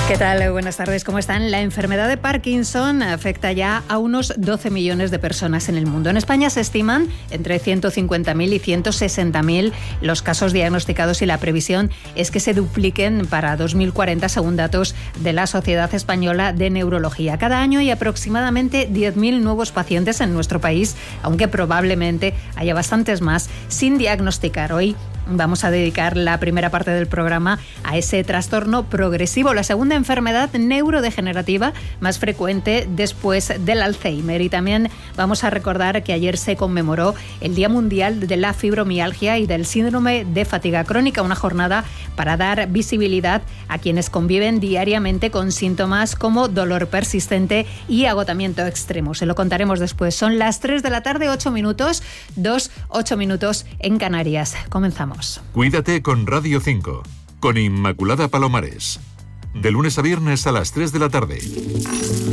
¿Qué tal? Buenas tardes, ¿cómo están? La enfermedad de Parkinson afecta ya a unos 12 millones de personas en el mundo. En España se estiman entre 150.000 y 160.000 los casos diagnosticados y la previsión es que se dupliquen para 2040 según datos de la Sociedad Española de Neurología. Cada año hay aproximadamente 10.000 nuevos pacientes en nuestro país, aunque probablemente haya bastantes más sin diagnosticar. Hoy vamos a dedicar la primera parte del programa a ese trastorno progresivo, la segunda enfermedad neurodegenerativa más frecuente después del Alzheimer. Y también vamos a recordar que ayer se conmemoró el Día Mundial de la Fibromialgia y del Síndrome de Fatiga Crónica, una jornada para dar visibilidad a quienes conviven diariamente con síntomas como dolor persistente y agotamiento extremo. Se lo contaremos después. Son las 3 de la tarde, 8 minutos, 8 minutos en Canarias. Comenzamos. Cuídate con Radio 5, con Inmaculada Palomares. De lunes a viernes a las 3 de la tarde.